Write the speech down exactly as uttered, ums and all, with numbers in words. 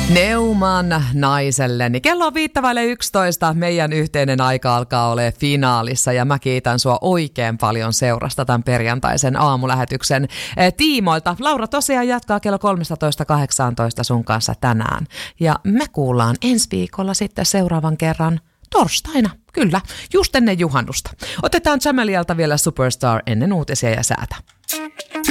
Neuman naiselleni. Kello on viittavaille yksitoista. Meidän yhteinen aika alkaa olla finaalissa ja mä kiitän sua oikein paljon seurasta tämän perjantaisen aamulähetyksen tiimoilta. Laura tosiaan jatkaa kello kolmetoista kahdeksantoista sun kanssa tänään. Ja me kuullaan ensi viikolla sitten seuraavan kerran torstaina. Kyllä, just ennen juhannusta. Otetaan Jamelialta vielä Superstar ennen uutisia ja säätä.